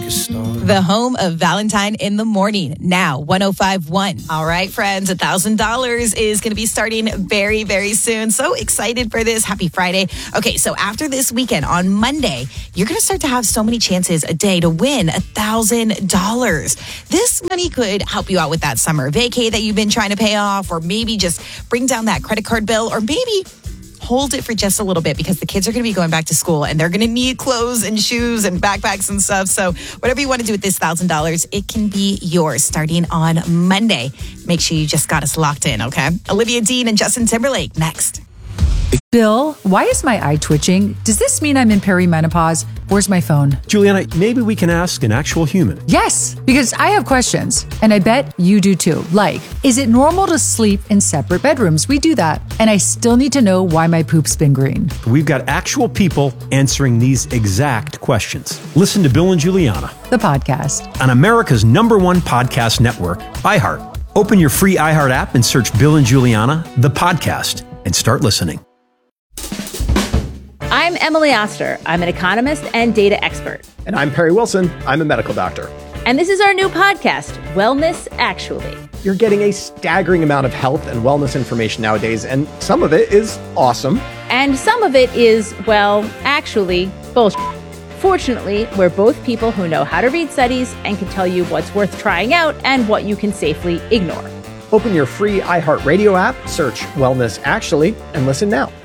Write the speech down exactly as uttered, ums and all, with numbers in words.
The home of Valentine in the Morning, now one oh five point one. All right, friends, one thousand dollars is going to be starting very, very soon. So excited for this. Happy Friday. Okay, so after this weekend, on Monday, you're going to start to have so many chances a day to win one thousand dollars. This money could help you out with that summer vacay that you've been trying to pay off, or maybe just bring down that credit card bill, or maybe hold it for just a little bit because the kids are going to be going back to school and they're going to need clothes and shoes and backpacks and stuff. So whatever you want to do with this one thousand dollars, it can be yours starting on Monday. Make sure you just got us locked in, okay? Olivia Dean and Justin Timberlake next. Bill, why is my eye twitching? Does this mean I'm in perimenopause? Where's my phone? Juliana, maybe we can ask an actual human. Yes, because I have questions, and I bet you do too. Like, is it normal to sleep in separate bedrooms? We do that. And I still need to know why my poop's been green. We've got actual people answering these exact questions. Listen to Bill and Juliana, the podcast, on America's number one podcast network, iHeart. Open your free iHeart app and search Bill and Juliana, the podcast, and start listening. I'm Emily Oster. I'm an economist and data expert. And I'm Perry Wilson. I'm a medical doctor. And this is our new podcast, Wellness Actually. You're getting a staggering amount of health and wellness information nowadays, and some of it is awesome. And some of it is, well, actually, bullshit. Fortunately, we're both people who know how to read studies and can tell you what's worth trying out and what you can safely ignore. Open your free iHeartRadio app, search Wellness Actually, and listen now.